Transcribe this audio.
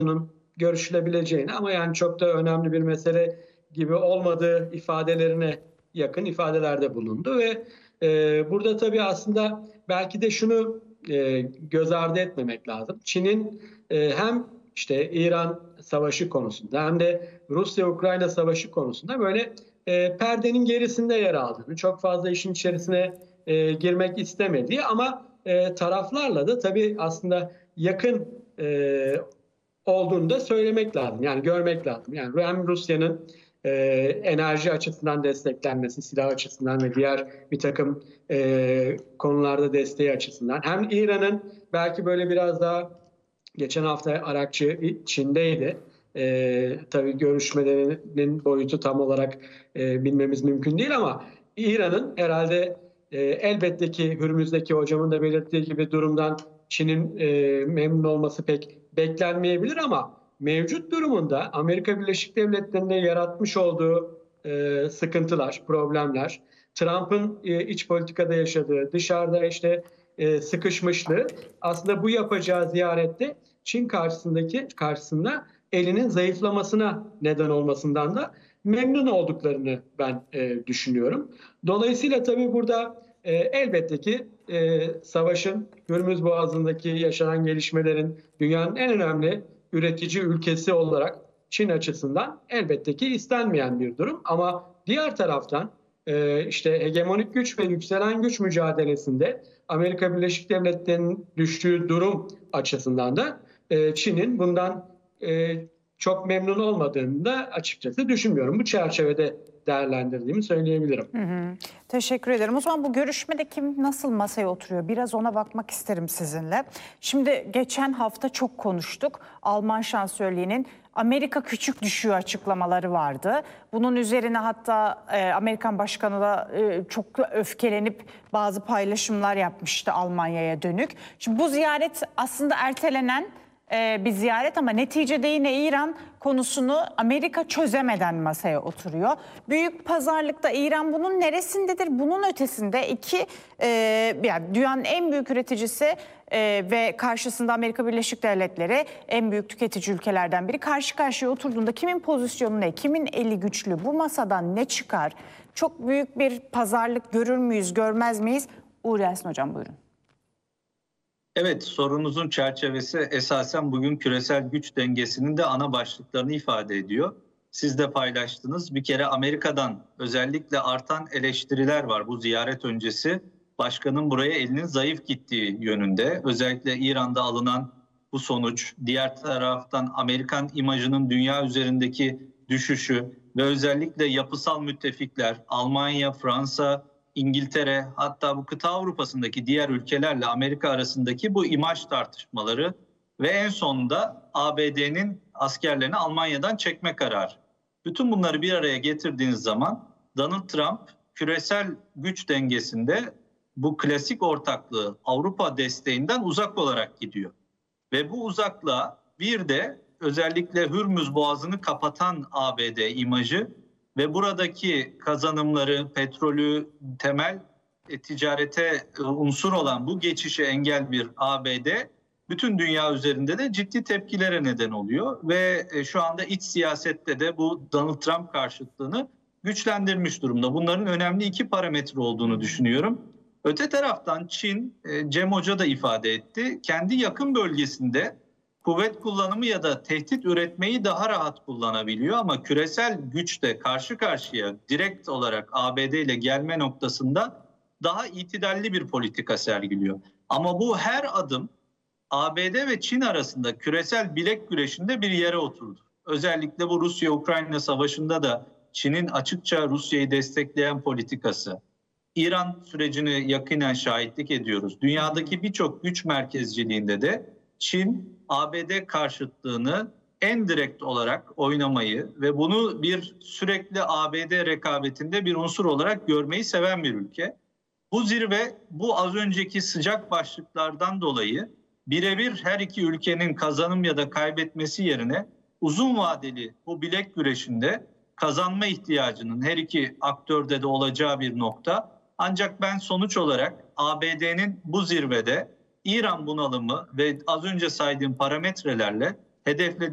görüşülebileceğini ama yani çok da önemli bir mesele gibi olmadığı ifadelerine yakın ifadelerde bulundu ve burada tabii aslında belki de şunu göz ardı etmemek lazım. Çin'in hem işte İran savaşı konusunda hem de Rusya-Ukrayna savaşı konusunda böyle perdenin gerisinde yer aldığını, çok fazla işin içerisine girmek istemediği ama taraflarla da tabii aslında yakın olduğunu da söylemek lazım. Yani görmek lazım. Yani hem Rusya'nın enerji açısından desteklenmesi, silah açısından ve diğer bir takım konularda desteği açısından hem İran'ın belki böyle biraz daha geçen hafta Arakçı Çin'deydi. Tabii görüşmelerinin boyutu tam olarak bilmemiz mümkün değil ama İran'ın herhalde elbette ki Hürmüz'deki hocamın da belirttiği gibi durumdan Çin'in memnun olması pek beklenmeyebilir ama mevcut durumunda Amerika Birleşik Devletleri'nde yaratmış olduğu sıkıntılar, problemler, Trump'ın iç politikada yaşadığı, dışarıda işte sıkışmışlığı aslında bu yapacağı ziyarette Çin karşısında elinin zayıflamasına neden olmasından da memnun olduklarını ben düşünüyorum. Dolayısıyla tabii burada elbette ki savaşın Hürmüz Boğazı'ndaki yaşanan gelişmelerin dünyanın en önemli üretici ülkesi olarak Çin açısından elbette ki istenmeyen bir durum. Ama diğer taraftan işte hegemonik güç ve yükselen güç mücadelesinde Amerika Birleşik Devletleri'nin düştüğü durum açısından da Çin'in bundan çok memnun olmadığını da açıkçası düşünmüyorum. Bu çerçevede değerlendirdiğimi söyleyebilirim. Hı hı. Teşekkür ederim. O zaman bu görüşmede kim nasıl masaya oturuyor? Biraz ona bakmak isterim sizinle. Şimdi geçen hafta çok konuştuk. Alman şansölyenin Amerika küçük düşüyor açıklamaları vardı. Bunun üzerine hatta Amerikan başkanı da çok öfkelenip bazı paylaşımlar yapmıştı Almanya'ya dönük. Şimdi bu ziyaret aslında ertelenen bir ziyaret ama neticede yine İran konusunu Amerika çözemeden masaya oturuyor. Büyük pazarlıkta İran bunun neresindedir? Bunun ötesinde yani dünyanın en büyük üreticisi ve karşısında Amerika Birleşik Devletleri en büyük tüketici ülkelerden biri karşı karşıya oturduğunda kimin pozisyonu ne? Kimin eli güçlü? Bu masadan ne çıkar? Çok büyük bir pazarlık görür müyüz, görmez miyiz? Uğur Yasin Hocam buyurun. Evet, sorunuzun çerçevesi esasen bugün küresel güç dengesinin de ana başlıklarını ifade ediyor. Siz de paylaştınız. Bir kere Amerika'dan özellikle artan eleştiriler var bu ziyaret öncesi. Başkanın buraya elinin zayıf gittiği yönünde. Özellikle İran'da alınan bu sonuç, diğer taraftan Amerikan imajının dünya üzerindeki düşüşü ve özellikle yapısal müttefikler, Almanya, Fransa, İngiltere, hatta bu kıta Avrupa'sındaki diğer ülkelerle Amerika arasındaki bu imaj tartışmaları ve en sonunda ABD'nin askerlerini Almanya'dan çekme kararı. Bütün bunları bir araya getirdiğiniz zaman Donald Trump küresel güç dengesinde bu klasik ortaklığı Avrupa desteğinden uzak olarak gidiyor. Ve bu uzaklığa bir de özellikle Hürmüz Boğazı'nı kapatan ABD imajı ve buradaki kazanımları, petrolü, temel ticarete unsur olan bu geçişe engel bir ABD bütün dünya üzerinde de ciddi tepkilere neden oluyor. Ve şu anda iç siyasette de bu Donald Trump karşıtlığını güçlendirmiş durumda. Bunların önemli iki parametre olduğunu düşünüyorum. Öte taraftan Çin, Cem Hoca da ifade etti, kendi yakın bölgesinde kuvvet kullanımı ya da tehdit üretmeyi daha rahat kullanabiliyor ama küresel güçte karşı karşıya direkt olarak ABD ile gelme noktasında daha itidalli bir politika sergiliyor. Ama bu her adım ABD ve Çin arasında küresel bilek güreşinde bir yere oturdu. Özellikle bu Rusya-Ukrayna savaşında da Çin'in açıkça Rusya'yı destekleyen politikası, İran sürecini yakinen şahitlik ediyoruz. Dünyadaki birçok güç merkezciliğinde de Çin, ABD karşıtlığını en direkt olarak oynamayı ve bunu bir sürekli ABD rekabetinde bir unsur olarak görmeyi seven bir ülke. Bu zirve, bu az önceki sıcak başlıklardan dolayı birebir her iki ülkenin kazanım ya da kaybetmesi yerine uzun vadeli bu bilek güreşinde kazanma ihtiyacının her iki aktörde de olacağı bir nokta. Ancak ben sonuç olarak ABD'nin bu zirvede İran bunalımı ve az önce saydığım parametrelerle hedeflediği